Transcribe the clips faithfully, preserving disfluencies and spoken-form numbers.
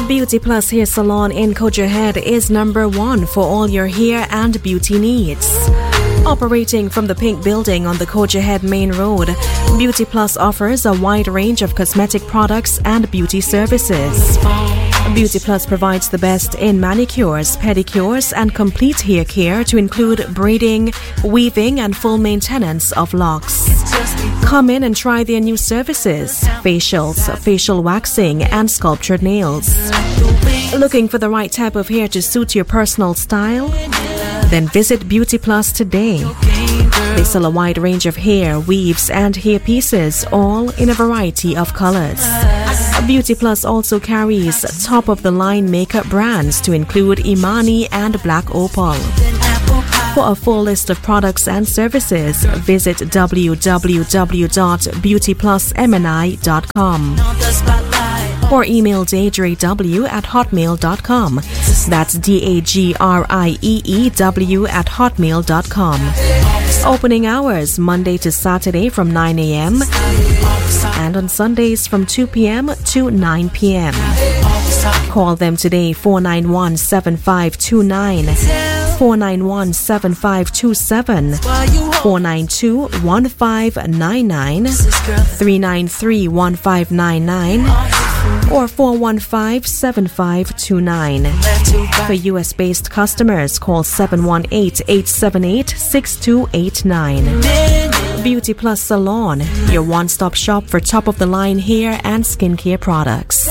Beauty Plus Hair Salon in Cogerhead is number one for all your hair and beauty needs. Operating from the Pink Building on the Cogerhead Main Road, Beauty Plus offers a wide range of cosmetic products and beauty services. Beauty Plus provides the best in manicures, pedicures, and complete hair care to include braiding, weaving, and full maintenance of locks. Come in and try their new services: facials, facial waxing, and sculptured nails. Looking for the right type of hair to suit your personal style? Then visit Beauty Plus today. They sell a wide range of hair, weaves, and hair pieces, all in a variety of colors. Beauty Plus also carries top-of-the-line makeup brands to include Imani and Black Opal. For a full list of products and services, visit w w w dot beauty plus m n i dot com or email dagreew at hotmail dot com. That's D A G R I E E W at hotmail dot com. Opening hours Monday to Saturday from nine a.m. and on Sundays from two p.m. to nine p.m. Call them today, four nine one, seven five two nine, four nine one, seven five two seven, four nine two, one five nine nine, three nine three, one five nine nine, or four one five, seven five two nine. For U S-based customers, call seven one eight, eight seven eight, six two eight nine. Beauty Plus Salon, your one-stop shop for top-of-the-line hair and skincare products.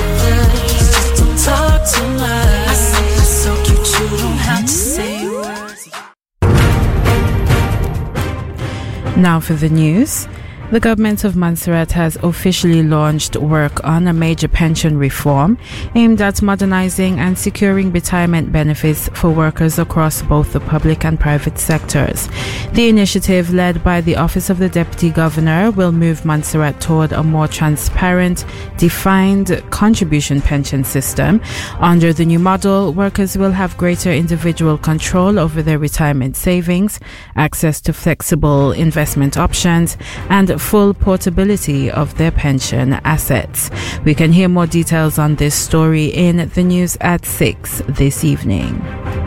Now for the news. The government of Montserrat has officially launched work on a major pension reform aimed at modernizing and securing retirement benefits for workers across both the public and private sectors. The initiative, led by the Office of the Deputy Governor, will move Montserrat toward a more transparent, defined contribution pension system. Under the new model, workers will have greater individual control over their retirement savings, access to flexible investment options, and full portability of their pension assets. We can hear more details on this story in the news at six this evening.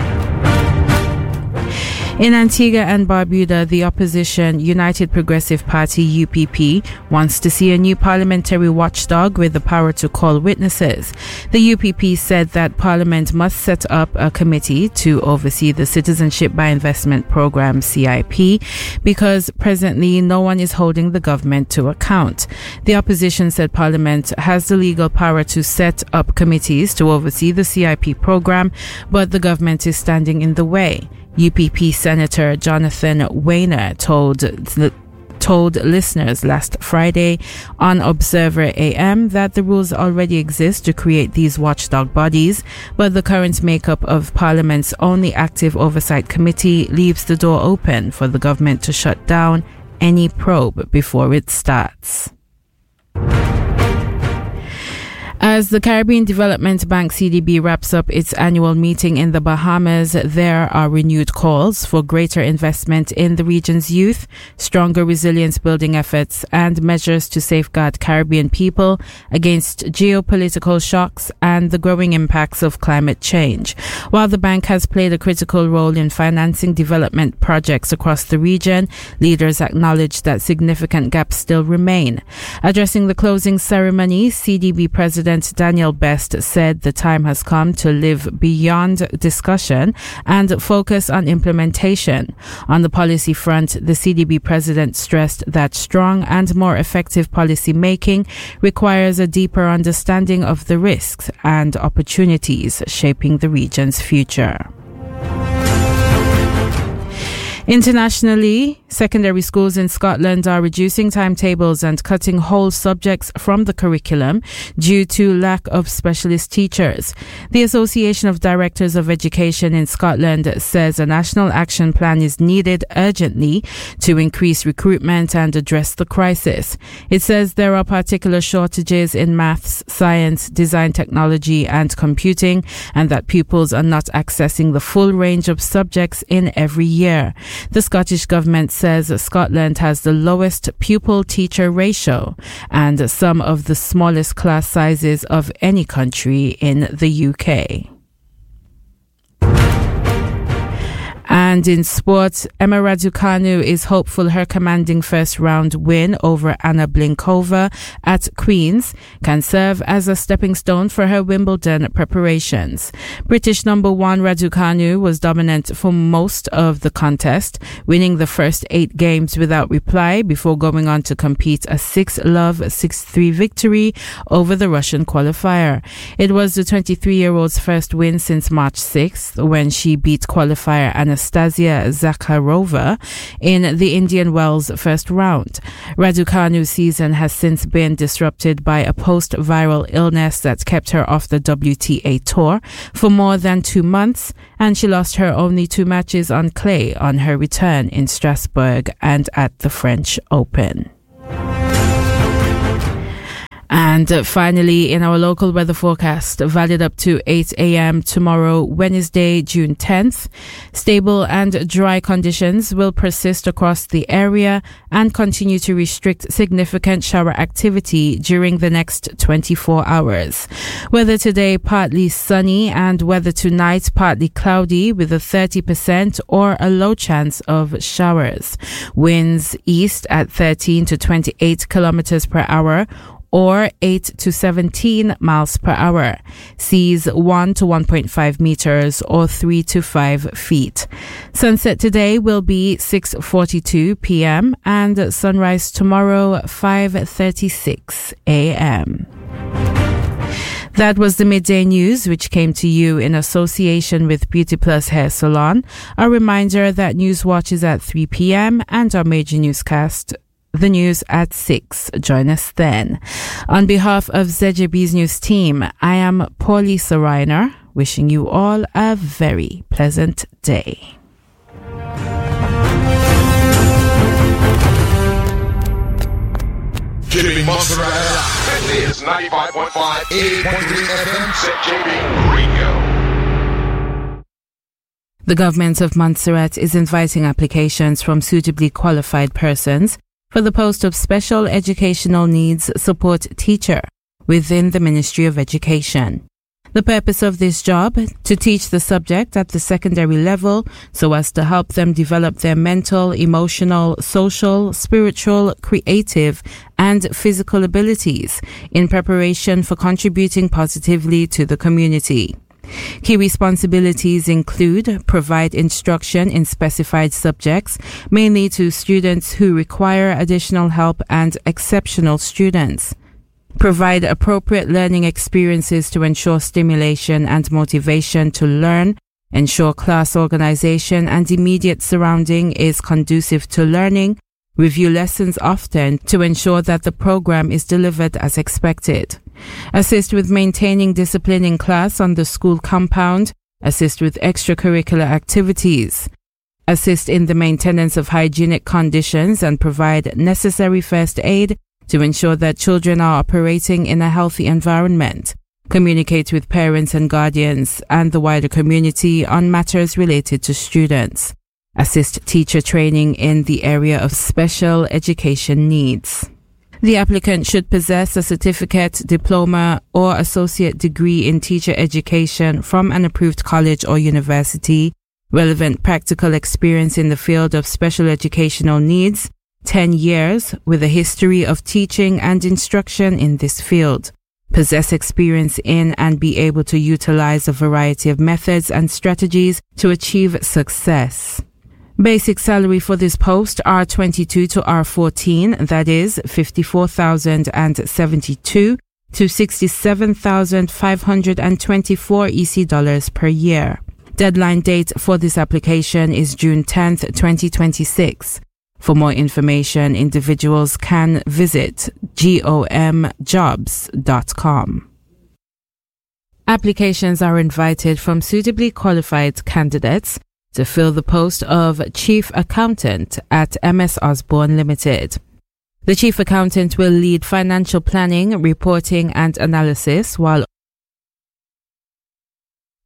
In Antigua and Barbuda, the opposition United Progressive Party U P P wants to see a new parliamentary watchdog with the power to call witnesses. The U P P said that Parliament must set up a committee to oversee the Citizenship by Investment Programme C I P because presently no one is holding the government to account. The opposition said Parliament has the legal power to set up committees to oversee the C I P programme, but the government is standing in the way. U P P Senator Jonathan Wayner told the told listeners last Friday on Observer A M that the rules already exist to create these watchdog bodies, but the current makeup of Parliament's only active oversight committee leaves the door open for the government to shut down any probe before it starts. As the Caribbean Development Bank C D B wraps up its annual meeting in the Bahamas, there are renewed calls for greater investment in the region's youth, stronger resilience building efforts, and measures to safeguard Caribbean people against geopolitical shocks and the growing impacts of climate change. While the bank has played a critical role in financing development projects across the region, leaders acknowledge that significant gaps still remain. Addressing the closing ceremony, C D B President Daniel Best said the time has come to live beyond discussion and focus on implementation. On the policy front, the C D B president stressed that strong and more effective policy making requires a deeper understanding of the risks and opportunities shaping the region's future. Internationally, secondary schools in Scotland are reducing timetables and cutting whole subjects from the curriculum due to lack of specialist teachers. The Association of Directors of Education in Scotland says a national action plan is needed urgently to increase recruitment and address the crisis. It says there are particular shortages in maths, science, design, technology, and computing, and that pupils are not accessing the full range of subjects in every year. The Scottish Government says Scotland has the lowest pupil-teacher ratio and some of the smallest class sizes of any country in the U K. And in sports, Emma Raducanu is hopeful her commanding first-round win over Anna Blinkova at Queen's can serve as a stepping stone for her Wimbledon preparations. British number one Raducanu was dominant for most of the contest, winning the first eight games without reply before going on to compete a six-love, six three victory over the Russian qualifier. It was the twenty-three-year-old's first win since March sixth when she beat qualifier Anastasia Zakharova in the Indian Wells first round. Raducanu's season has since been disrupted by a post-viral illness that kept her off the W T A tour for more than two months, and she lost her only two matches on clay on her return in Strasbourg and at the French Open. And uh, finally, in our local weather forecast, valid up to eight a.m. tomorrow, Wednesday, June tenth, stable and dry conditions will persist across the area and continue to restrict significant shower activity during the next twenty-four hours. Weather today, partly sunny, and weather tonight, partly cloudy with a thirty percent or a low chance of showers. Winds east at thirteen to twenty-eight kilometers per hour, or eight to seventeen miles per hour. Seas one to one point five meters or three to five feet. Sunset today will be six forty-two p.m. and sunrise tomorrow five thirty-six a.m. That was the midday news, which came to you in association with Beauty Plus Hair Salon. A reminder that Newswatch is at three p.m. and our major newscast, the news at six. Join us then. On behalf of Z J B's news team, I am Paulisa Reiner, wishing you all a very pleasant day. Giving Mozzarella. This is ninety-five point five, eighty point three F M, Z J B Radio. The government of Montserrat is inviting applications from suitably qualified persons for the post of Special Educational Needs Support Teacher within the Ministry of Education. The purpose of this job, to teach the subject at the secondary level so as to help them develop their mental, emotional, social, spiritual, creative, and physical abilities in preparation for contributing positively to the community. Key responsibilities include provide instruction in specified subjects, mainly to students who require additional help and exceptional students. Provide appropriate learning experiences to ensure stimulation and motivation to learn. Ensure class organization and immediate surrounding is conducive to learning. Review lessons often to ensure that the program is delivered as expected. Assist with maintaining discipline in class on the school compound. Assist with extracurricular activities. Assist in the maintenance of hygienic conditions and provide necessary first aid to ensure that children are operating in a healthy environment. Communicate with parents and guardians and the wider community on matters related to students. Assist teacher training in the area of special education needs. The applicant should possess a certificate, diploma, or associate degree in teacher education from an approved college or university, relevant practical experience in the field of special educational needs, ten years with a history of teaching and instruction in this field, possess experience in and be able to utilize a variety of methods and strategies to achieve success. Basic salary for this post R twenty-two to R fourteen, that is fifty-four thousand seventy-two to sixty-seven thousand five hundred twenty-four E C dollars per year. Deadline date for this application is June tenth, twenty twenty-six. For more information, individuals can visit gom jobs dot com. Applications are invited from suitably qualified candidates to fill the post of Chief Accountant at M S Osborne Limited. The Chief Accountant will lead financial planning, reporting and analysis while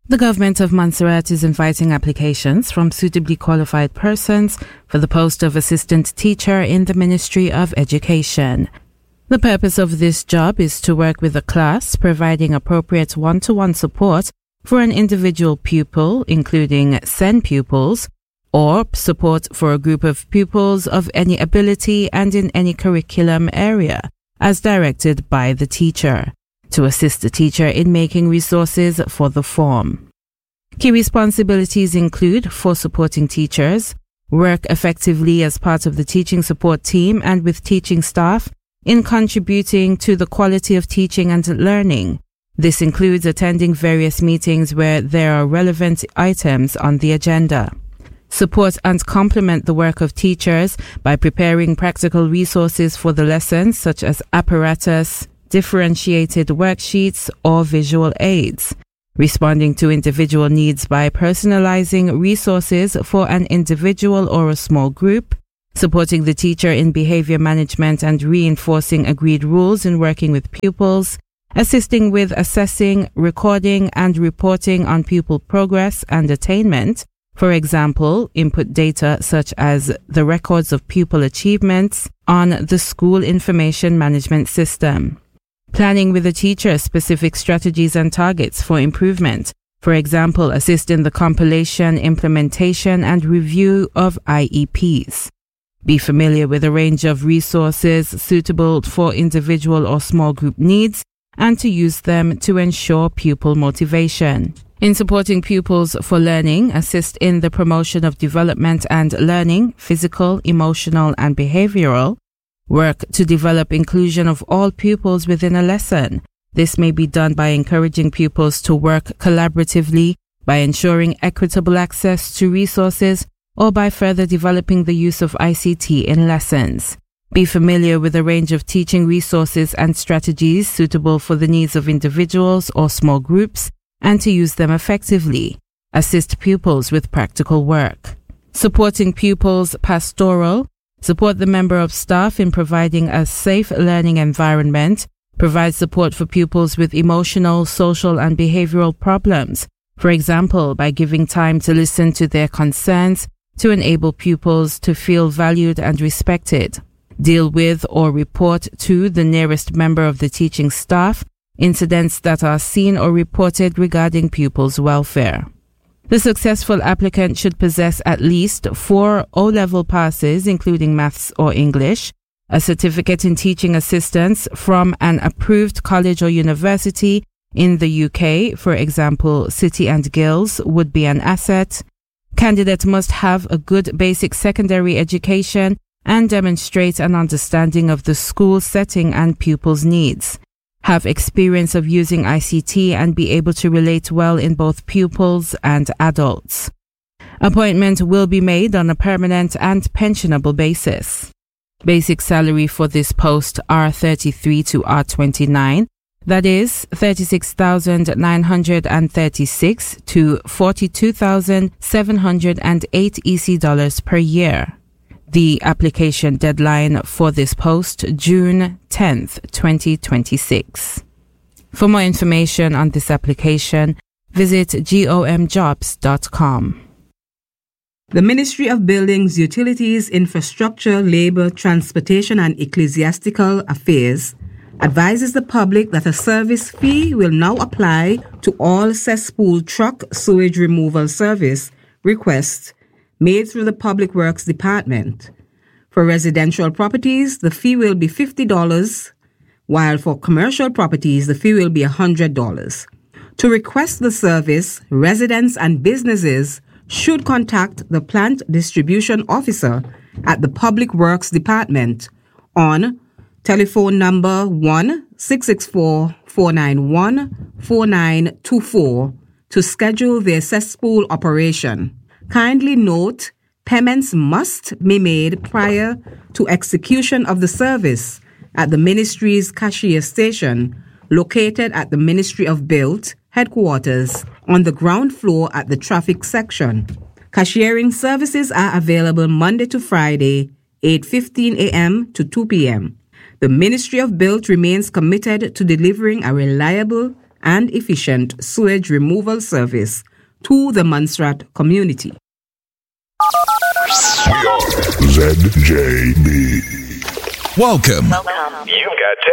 The government of Montserrat is inviting applications from suitably qualified persons for the post of assistant teacher in the Ministry of Education. The purpose of this job is to work with a class, providing appropriate one-to-one support for an individual pupil, including S E N pupils, or support for a group of pupils of any ability and in any curriculum area, as directed by the teacher, to assist the teacher in making resources for the form. Key responsibilities include for supporting teachers, work effectively as part of the teaching support team and with teaching staff in contributing to the quality of teaching and learning. This includes attending various meetings where there are relevant items on the agenda. Support and complement the work of teachers by preparing practical resources for the lessons such as apparatus, differentiated worksheets, or visual aids. Responding to individual needs by personalizing resources for an individual or a small group. Supporting the teacher in behavior management and reinforcing agreed rules in working with pupils. Assisting with assessing, recording, and reporting on pupil progress and attainment. For example, input data such as the records of pupil achievements on the school information management system. Planning with the teacher specific strategies and targets for improvement. For example, assist in the compilation, implementation, and review of I E Ps. Be familiar with a range of resources suitable for individual or small group needs and to use them to ensure pupil motivation. In supporting pupils for learning, assist in the promotion of development and learning, physical, emotional, and behavioral. Work to develop inclusion of all pupils within a lesson. This may be done by encouraging pupils to work collaboratively, by ensuring equitable access to resources, or by further developing the use of I C T in lessons. Be familiar with a range of teaching resources and strategies suitable for the needs of individuals or small groups, and to use them effectively. Assist pupils with practical work. Supporting pupils pastoral. Support the member of staff in providing a safe learning environment. Provide support for pupils with emotional, social, and behavioral problems. For example, by giving time to listen to their concerns to enable pupils to feel valued and respected. Deal with or report to the nearest member of the teaching staff incidents that are seen or reported regarding pupils' welfare. The successful applicant should possess at least four O-level passes, including maths or English, a certificate in teaching assistance from an approved college or university in the U K, for example, City and Guilds, would be an asset. Candidate must have a good basic secondary education and demonstrate an understanding of the school setting and pupils' needs. Have experience of using I C T and be able to relate well in both pupils and adults. Appointment will be made on a permanent and pensionable basis. Basic salary for this post R thirty-three to R twenty-nine, that is thirty-six thousand nine hundred thirty-six to forty-two thousand seven hundred eight E C dollars per year. The application deadline for this post, June tenth, twenty twenty-six. For more information on this application, visit gom jobs dot com. The Ministry of Buildings, Utilities, Infrastructure, Labour, Transportation and Ecclesiastical Affairs advises the public that a service fee will now apply to all cesspool truck sewage removal service requests made through the Public Works Department. For residential properties, the fee will be fifty dollars, while for commercial properties, the fee will be one hundred dollars. To request the service, residents and businesses should contact the Plant Distribution Officer at the Public Works Department on telephone number one six six four, four nine one, four nine two four to schedule their cesspool operation. Kindly note, payments must be made prior to execution of the service at the Ministry's cashier station, located at the Ministry of Build headquarters on the ground floor at the traffic section. Cashiering services are available Monday to Friday, eight fifteen a.m. to two p.m. The Ministry of Build remains committed to delivering a reliable, and efficient sewage removal service to the Montserrat community. We are Z J B. Welcome. Welcome. You've got